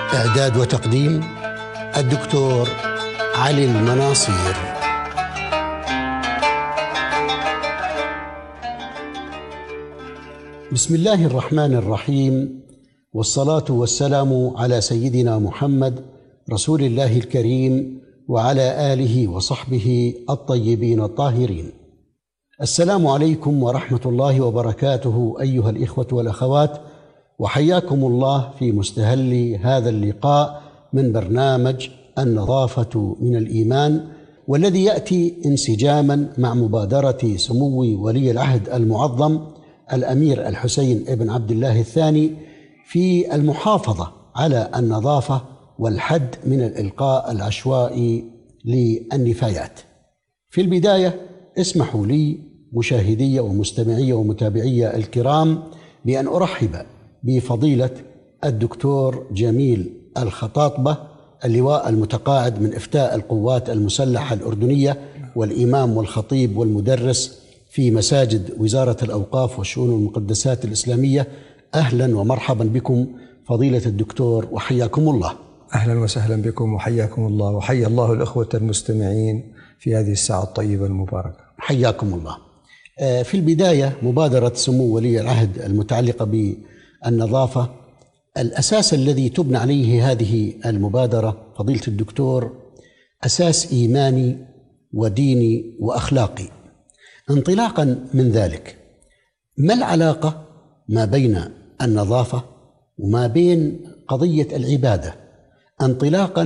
إعداد وتقديم الدكتور علي المناصير. بسم الله الرحمن الرحيم، والصلاة والسلام على سيدنا محمد رسول الله الكريم وعلى آله وصحبه الطيبين الطاهرين. السلام عليكم ورحمة الله وبركاته أيها الإخوة والأخوات، وحياكم الله في مستهل هذا اللقاء من برنامج النظافة من الإيمان، والذي يأتي انسجاما مع مبادرة سمو ولي العهد المعظم الأمير الحسين ابن عبد الله الثاني في المحافظة على النظافة والحد من الإلقاء العشوائي للنفايات. في البداية اسمحوا لي مشاهدي ومستمعي ومتابعي الكرام بأن أرحب بفضيلة الدكتور جميل الخطاطبة، اللواء المتقاعد من إفتاء القوات المسلحة الأردنية والإمام والخطيب والمدرس في مساجد وزارة الأوقاف والشؤون المقدسات الإسلامية. أهلا ومرحبا بكم فضيلة الدكتور، وحياكم الله. أهلا وسهلا بكم وحياكم الله، وحيا الله الأخوة المستمعين في هذه الساعة الطيبة المباركة. حياكم الله. في البداية مبادرة سمو ولي العهد المتعلقة بالنظافة، الأساس الذي تبنى عليه هذه المبادرة فضيلة الدكتور أساس إيماني وديني وأخلاقي. انطلاقا من ذلك، ما العلاقة ما بين النظافة وما بين قضية العبادة؟ انطلاقا